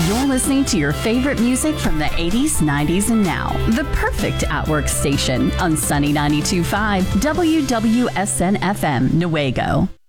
You're listening to your favorite music from the 80s, 90s, and now. The perfect at-work station on Sunny 92.5 WWSN FM, Newaygo.